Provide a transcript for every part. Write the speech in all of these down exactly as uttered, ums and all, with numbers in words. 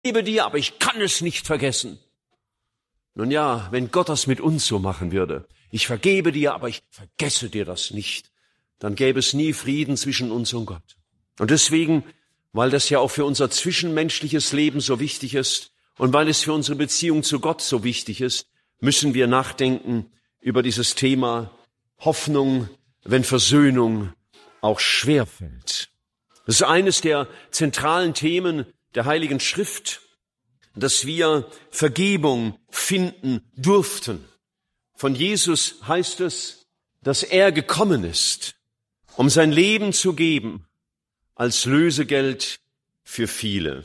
vergebe dir, aber ich kann es nicht vergessen. Nun ja, wenn Gott das mit uns so machen würde, ich vergebe dir, aber ich vergesse dir das nicht, dann gäbe es nie Frieden zwischen uns und Gott. Und deswegen, weil das ja auch für unser zwischenmenschliches Leben so wichtig ist und weil es für unsere Beziehung zu Gott so wichtig ist, müssen wir nachdenken über dieses Thema Hoffnung, wenn Versöhnung auch schwerfällt. Das ist eines der zentralen Themen der Heiligen Schrift, dass wir Vergebung finden durften. Von Jesus heißt es, dass er gekommen ist, um sein Leben zu geben als Lösegeld für viele.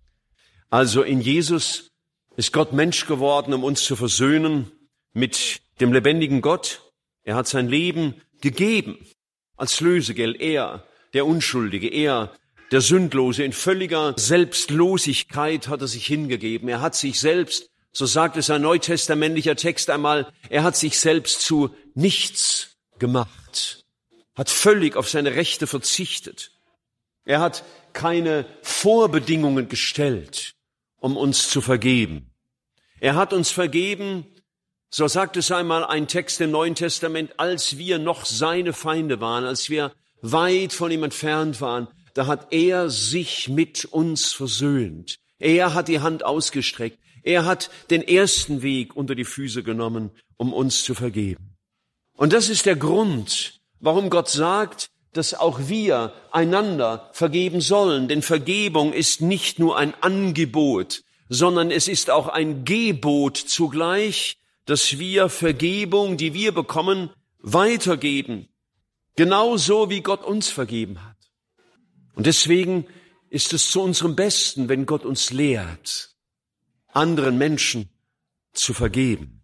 Also in Jesus ist Gott Mensch geworden, um uns zu versöhnen mit dem lebendigen Gott. Er hat sein Leben gegeben als Lösegeld. Er, der Unschuldige, er, der Sündlose, in völliger Selbstlosigkeit hat er sich hingegeben. Er hat sich selbst, so sagt es ein neutestamentlicher Text einmal, er hat sich selbst zu nichts gemacht, hat völlig auf seine Rechte verzichtet. Er hat keine Vorbedingungen gestellt, um uns zu vergeben. Er hat uns vergeben, so sagt es einmal ein Text im Neuen Testament, als wir noch seine Feinde waren, als wir weit von ihm entfernt waren, da hat er sich mit uns versöhnt. Er hat die Hand ausgestreckt. Er hat den ersten Weg unter die Füße genommen, um uns zu vergeben. Und das ist der Grund, warum Gott sagt, dass auch wir einander vergeben sollen. Denn Vergebung ist nicht nur ein Angebot, sondern es ist auch ein Gebot zugleich, dass wir Vergebung, die wir bekommen, weitergeben. Genauso wie Gott uns vergeben hat. Und deswegen ist es zu unserem Besten, wenn Gott uns lehrt, anderen Menschen zu vergeben.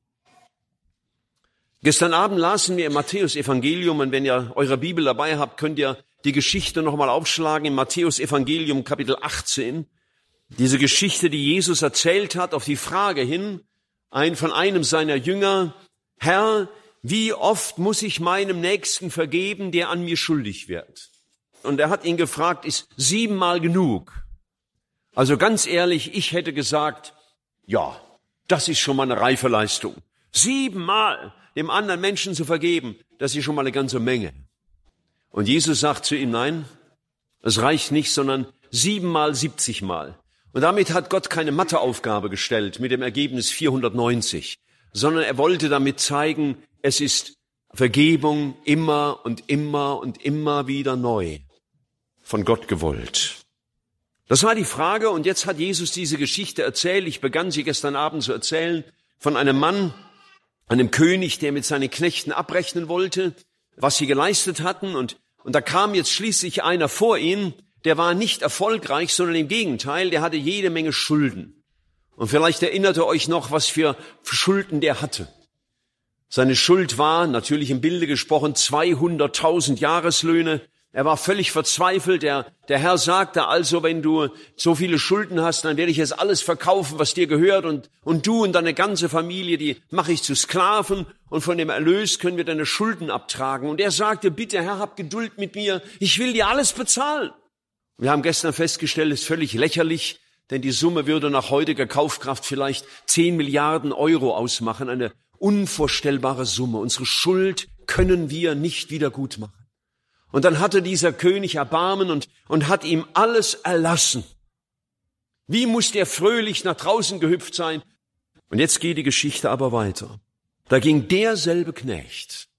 Gestern Abend lasen wir im Matthäus-Evangelium, und wenn ihr eure Bibel dabei habt, könnt ihr die Geschichte nochmal aufschlagen, im Matthäus-Evangelium Kapitel achtzehn. Diese Geschichte, die Jesus erzählt hat, auf die Frage hin, ein von einem seiner Jünger, Herr, wie oft muss ich meinem Nächsten vergeben, der an mir schuldig wird? Und er hat ihn gefragt, ist siebenmal genug? Also ganz ehrlich, ich hätte gesagt, ja, das ist schon mal eine reife Leistung. Siebenmal dem anderen Menschen zu vergeben, das ist schon mal eine ganze Menge. Und Jesus sagt zu ihm, nein, es reicht nicht, sondern siebenmal, siebzigmal. Und damit hat Gott keine Matheaufgabe gestellt mit dem Ergebnis vierhundertneunzig, sondern er wollte damit zeigen, es ist Vergebung immer und immer und immer wieder neu von Gott gewollt. Das war die Frage, und jetzt hat Jesus diese Geschichte erzählt. Ich begann sie gestern Abend zu erzählen von einem Mann, einem König, der mit seinen Knechten abrechnen wollte, was sie geleistet hatten. Und, und da kam jetzt schließlich einer vor ihn, der war nicht erfolgreich, sondern im Gegenteil, der hatte jede Menge Schulden. Und vielleicht erinnert ihr euch noch, was für Schulden der hatte. Seine Schuld war, natürlich im Bilde gesprochen, zweihunderttausend Jahreslöhne. Er war völlig verzweifelt. Der, der Herr sagte also, wenn du so viele Schulden hast, dann werde ich jetzt alles verkaufen, was dir gehört. Und, und du und deine ganze Familie, die mache ich zu Sklaven. Und von dem Erlös können wir deine Schulden abtragen. Und er sagte, bitte Herr, hab Geduld mit mir. Ich will dir alles bezahlen. Wir haben gestern festgestellt, es ist völlig lächerlich, denn die Summe würde nach heutiger Kaufkraft vielleicht zehn Milliarden Euro ausmachen. Eine unvorstellbare Summe. Unsere Schuld können wir nicht wieder gut machen. Und dann hatte dieser König Erbarmen und, und hat ihm alles erlassen. Wie muss der fröhlich nach draußen gehüpft sein? Und jetzt geht die Geschichte aber weiter. Da ging derselbe Knecht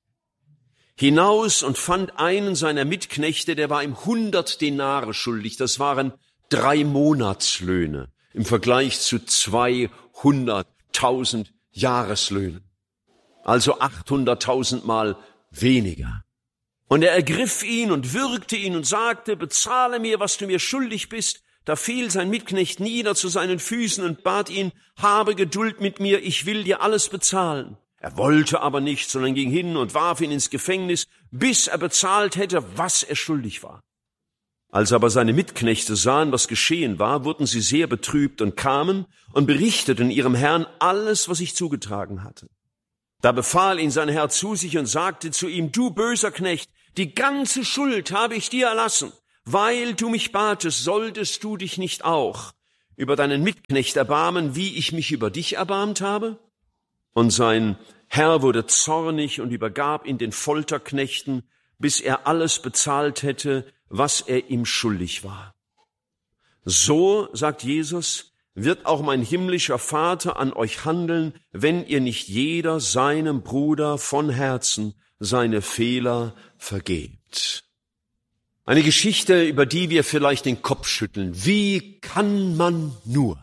hinaus und fand einen seiner Mitknechte, der war ihm hundert Denare schuldig. Das waren drei Monatslöhne im Vergleich zu zweihunderttausend Jahreslöhnen. Also achthunderttausend Mal weniger. Und er ergriff ihn und würgte ihn und sagte, bezahle mir, was du mir schuldig bist. Da fiel sein Mitknecht nieder zu seinen Füßen und bat ihn, habe Geduld mit mir, ich will dir alles bezahlen. Er wollte aber nicht, sondern ging hin und warf ihn ins Gefängnis, bis er bezahlt hätte, was er schuldig war. Als aber seine Mitknechte sahen, was geschehen war, wurden sie sehr betrübt und kamen und berichteten ihrem Herrn alles, was sich zugetragen hatte. Da befahl ihn sein Herr zu sich und sagte zu ihm, du böser Knecht, die ganze Schuld habe ich dir erlassen. Weil du mich batest, solltest du dich nicht auch über deinen Mitknecht erbarmen, wie ich mich über dich erbarmt habe? Und sein Herr wurde zornig und übergab ihn den Folterknechten, bis er alles bezahlt hätte, was er ihm schuldig war. So, sagt Jesus, wird auch mein himmlischer Vater an euch handeln, wenn ihr nicht jeder seinem Bruder von Herzen seine Fehler vergebt. Eine Geschichte, über die wir vielleicht den Kopf schütteln. Wie kann man nur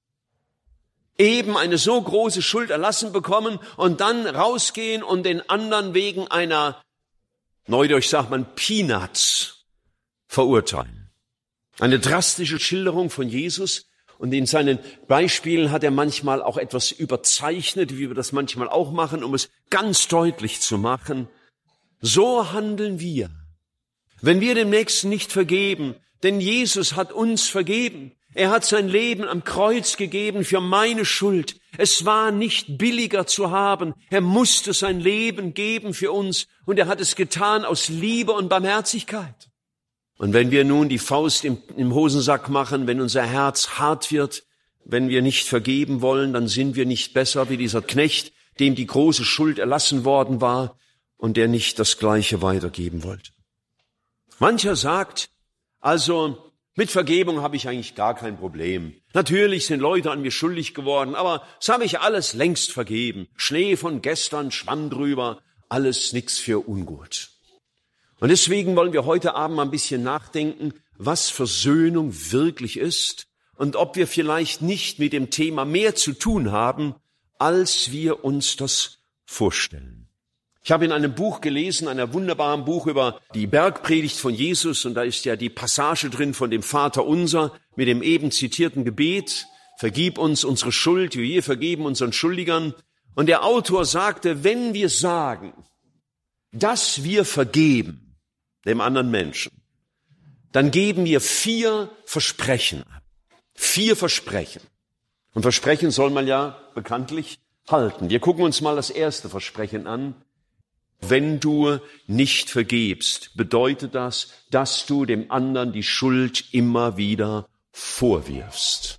eben eine so große Schuld erlassen bekommen und dann rausgehen und den anderen wegen einer, neudeutsch sagt man, Peanuts verurteilen? Eine drastische Schilderung von Jesus. Und in seinen Beispielen hat er manchmal auch etwas überzeichnet, wie wir das manchmal auch machen, um es ganz deutlich zu machen. So handeln wir, wenn wir dem Nächsten nicht vergeben, denn Jesus hat uns vergeben. Er hat sein Leben am Kreuz gegeben für meine Schuld. Es war nicht billiger zu haben. Er musste sein Leben geben für uns und er hat es getan aus Liebe und Barmherzigkeit. Und wenn wir nun die Faust im, im Hosensack machen, wenn unser Herz hart wird, wenn wir nicht vergeben wollen, dann sind wir nicht besser wie dieser Knecht, dem die große Schuld erlassen worden war und der nicht das Gleiche weitergeben wollte. Mancher sagt, also mit Vergebung habe ich eigentlich gar kein Problem. Natürlich sind Leute an mir schuldig geworden, aber das habe ich alles längst vergeben. Schnee von gestern, Schwamm drüber, alles nix für ungut. Und deswegen wollen wir heute Abend mal ein bisschen nachdenken, was Versöhnung wirklich ist und ob wir vielleicht nicht mit dem Thema mehr zu tun haben, als wir uns das vorstellen. Ich habe in einem Buch gelesen, einem wunderbaren Buch über die Bergpredigt von Jesus, und da ist ja die Passage drin von dem Vater unser mit dem eben zitierten Gebet, vergib uns unsere Schuld, wie wir vergeben unseren Schuldigern. Und der Autor sagte, wenn wir sagen, dass wir vergeben dem anderen Menschen, dann geben wir vier Versprechen ab. Vier Versprechen. Und Versprechen soll man ja bekanntlich halten. Wir gucken uns mal das erste Versprechen an. Wenn du nicht vergebst, bedeutet das, dass du dem anderen die Schuld immer wieder vorwirfst.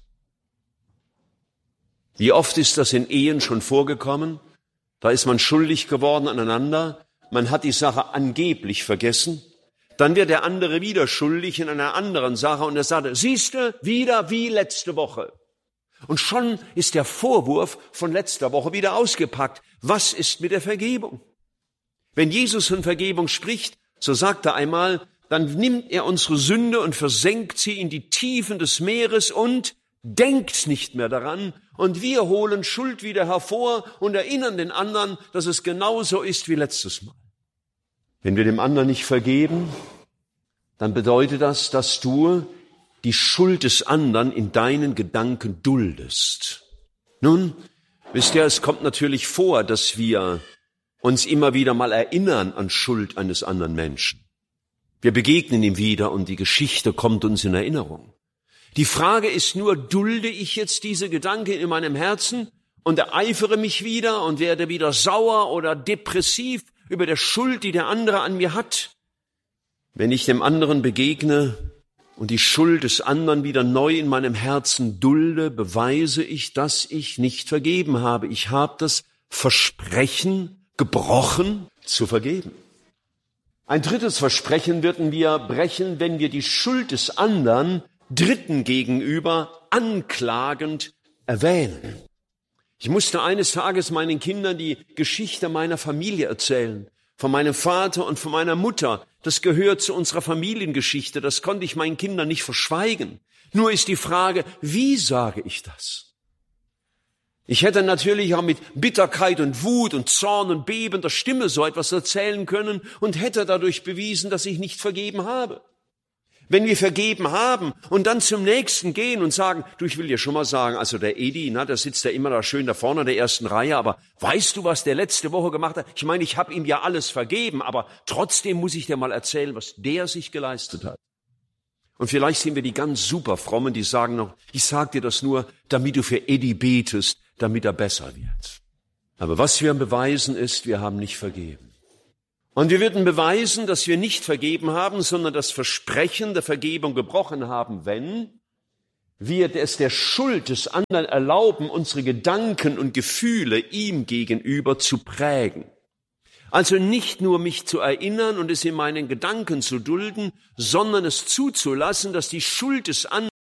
Wie oft ist das in Ehen schon vorgekommen? Da ist man schuldig geworden aneinander. Man hat die Sache angeblich vergessen. Dann wird der andere wieder schuldig in einer anderen Sache und er sagt, siehste, wieder wie letzte Woche. Und schon ist der Vorwurf von letzter Woche wieder ausgepackt. Was ist mit der Vergebung? Wenn Jesus von Vergebung spricht, so sagt er einmal, dann nimmt er unsere Sünde und versenkt sie in die Tiefen des Meeres und denkt nicht mehr daran. Und wir holen Schuld wieder hervor und erinnern den anderen, dass es genauso ist wie letztes Mal. Wenn wir dem anderen nicht vergeben, dann bedeutet das, dass du die Schuld des anderen in deinen Gedanken duldest. Nun, wisst ihr, es kommt natürlich vor, dass wir uns immer wieder mal erinnern an Schuld eines anderen Menschen. Wir begegnen ihm wieder und die Geschichte kommt uns in Erinnerung. Die Frage ist nur, dulde ich jetzt diese Gedanken in meinem Herzen und ereifere mich wieder und werde wieder sauer oder depressiv über der Schuld, die der andere an mir hat? Wenn ich dem anderen begegne und die Schuld des anderen wieder neu in meinem Herzen dulde, beweise ich, dass ich nicht vergeben habe. Ich habe das Versprechen gebrochen, zu vergeben. Ein drittes Versprechen würden wir brechen, wenn wir die Schuld des anderen Dritten gegenüber anklagend erwähnen. Ich musste eines Tages meinen Kindern die Geschichte meiner Familie erzählen, von meinem Vater und von meiner Mutter. Das gehört zu unserer Familiengeschichte, das konnte ich meinen Kindern nicht verschweigen. Nur ist die Frage, wie sage ich das? Ich hätte natürlich auch mit Bitterkeit und Wut und Zorn und bebender Stimme so etwas erzählen können und hätte dadurch bewiesen, dass ich nicht vergeben habe. Wenn wir vergeben haben und dann zum Nächsten gehen und sagen, du, ich will dir schon mal sagen, also der Edi, na, der sitzt ja immer da schön da vorne in der ersten Reihe, aber weißt du, was der letzte Woche gemacht hat? Ich meine, ich habe ihm ja alles vergeben, aber trotzdem muss ich dir mal erzählen, was der sich geleistet hat. Und vielleicht sind wir die ganz super Frommen, die sagen noch, ich sag dir das nur, damit du für Edi betest, damit er besser wird. Aber was wir beweisen ist, wir haben nicht vergeben. Und wir würden beweisen, dass wir nicht vergeben haben, sondern das Versprechen der Vergebung gebrochen haben, wenn wir es der Schuld des anderen erlauben, unsere Gedanken und Gefühle ihm gegenüber zu prägen. Also nicht nur mich zu erinnern und es in meinen Gedanken zu dulden, sondern es zuzulassen, dass die Schuld des anderen